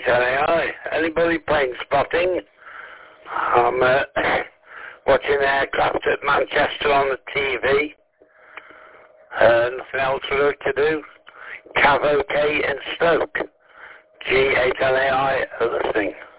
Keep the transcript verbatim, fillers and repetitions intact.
L A I. Anybody plane spotting? I'm uh, watching aircraft at Manchester on the T V. Uh, nothing else for us to do. Cav OK in Stoke. G eight L A I, other thing.